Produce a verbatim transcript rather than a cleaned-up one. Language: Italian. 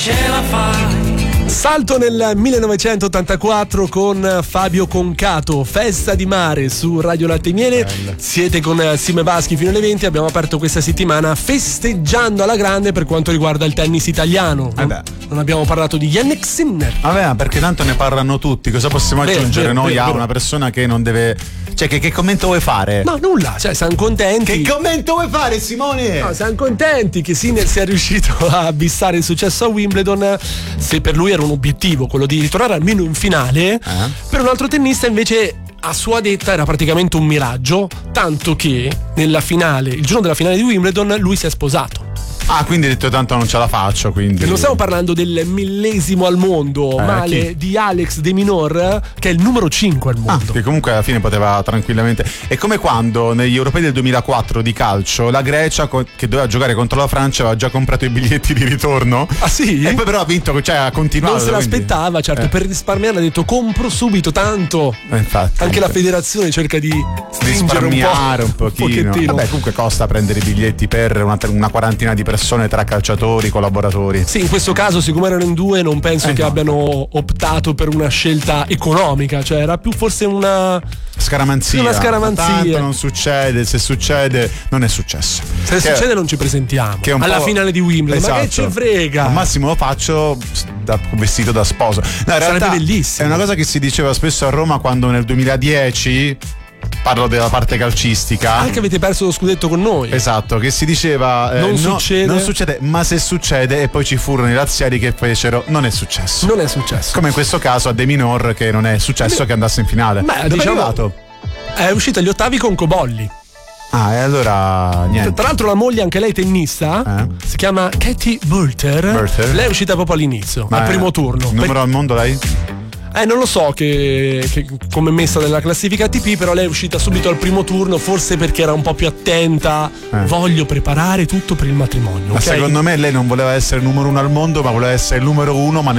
Ce la fai. Salto nel millenovecentottantaquattro con Fabio Concato, Festa di mare su Radio Latte e Miele. Bello. Siete con Sime Baschi fino alle venti. Abbiamo aperto questa settimana festeggiando alla grande per quanto riguarda il tennis italiano. Eh beh. Non abbiamo parlato di Jannik Sinner. Vabbè, perché tanto ne parlano tutti. Cosa possiamo Vero, aggiungere vero, noi vero, a vero. una persona che non deve. Cioè, che, che commento vuoi fare? No, nulla, cioè siamo contenti. Che commento vuoi fare, Simone? No, siamo contenti che Sinner sia riuscito a bissare il successo a Wimbledon. Se per lui era un obiettivo quello di ritornare almeno in finale, Eh? per un altro tennista invece a sua detta era praticamente un miraggio, tanto che nella finale, il giorno della finale di Wimbledon, lui si è sposato. Ah, quindi hai detto tanto non ce la faccio, quindi. E non stiamo parlando del millesimo al mondo, Eh, ma chi? di Alex de Minaur, che è il numero cinque al Ah, mondo. che comunque alla fine poteva tranquillamente. È come quando negli europei del duemilaquattro di calcio la Grecia, co- che doveva giocare contro la Francia, aveva già comprato i biglietti di ritorno. Ah sì? E poi però ha vinto, cioè ha continuato. Non se quindi- l'aspettava, certo, Eh. per risparmiare ha detto compro subito tanto. Eh, infatti. Anche la federazione cerca di risparmiare un, pochino. pochettino. Vabbè, comunque costa prendere i biglietti per una, una quarantina di persone tra calciatori, collaboratori. Sì, in questo caso, siccome erano in due, non penso Eh che no. abbiano optato per una scelta economica, cioè era più forse una. Scaramanzia. Una scaramanzia. Tanto non succede, se succede non è successo. Se Che- succede non ci presentiamo che è un alla po'- finale di Wimbledon. Ma che Esatto. ce frega? Al massimo lo faccio da, vestito da sposo. No, in Sarebbe realtà bellissimo. è una cosa che si diceva spesso a Roma quando nel duemiladieci, parlo della parte calcistica. Anche avete perso lo scudetto con noi. Esatto, che si diceva eh, Non no, succede. non succede, ma se succede, e poi ci furono i razziali che fecero non è successo. Non è successo. Come in questo caso a De Minaur, che non è successo che andasse in finale. Beh, Dove diciamo- è arrivato? È uscita agli ottavi con Cobolli. Ah, e allora niente. Tra l'altro la moglie, anche lei tennista, Eh? si chiama Katie Burter. Burter. Lei è uscita proprio all'inizio, Ma al è- primo turno. Numero al mondo lei? Eh, non lo so che, che come è messa nella classifica A T P, però lei è uscita subito al primo turno, forse perché era un po' più attenta. Eh. Voglio preparare tutto per il matrimonio. Ma ok? secondo me lei non voleva essere il numero uno al mondo, ma voleva essere il numero uno, ma